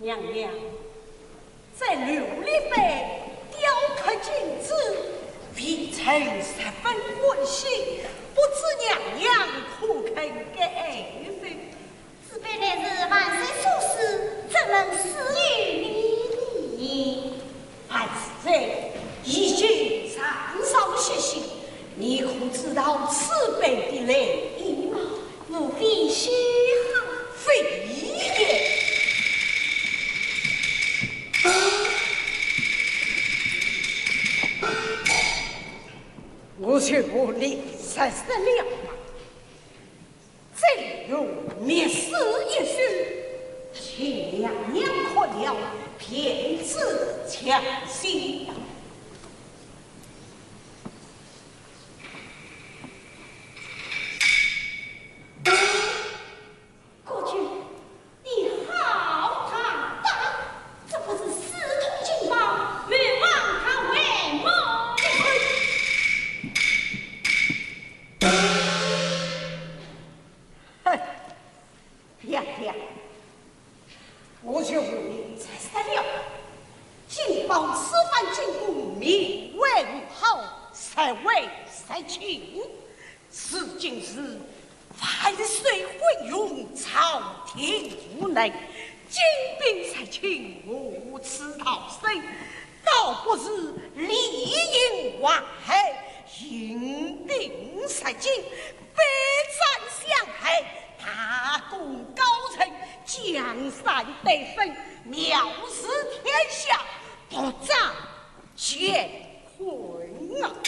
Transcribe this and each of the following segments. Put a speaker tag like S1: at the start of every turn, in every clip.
S1: 娘娘，这琉璃杯雕刻精致，微臣十分欢喜，不知娘娘可肯给分？
S2: 此辈乃是万岁所事，怎能私语礼礼？
S1: 儿子已经上上学习，你可知道此辈的礼仪吗？
S2: 我必须好。
S1: 非也。我就立实施了吧，这有灭死一书，请娘娘可了，偏自强行。
S2: 国君，你好坦荡，这不是私通情报，欲望他为谋。
S1: 娘娘，我就你才死了。金榜此番进宫，名为武好，实为实情。此今是万岁昏庸，朝廷无能，金兵才请无耻逃生，倒不是里应外合，引兵杀进，非战相害。大功高成，江山得分，藐视天下，不战乾坤啊！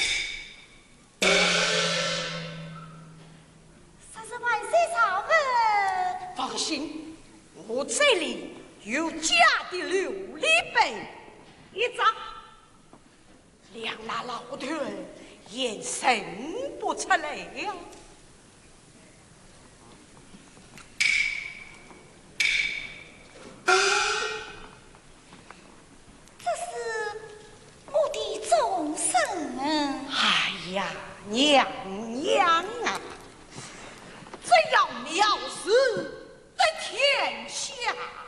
S2: 这是万岁朝恩。
S1: 放心，我这里有假的琉璃杯一张，两那老头眼神不出来了。
S2: 这是我的终身。
S1: 哎呀，娘娘啊，这要藐视的天下。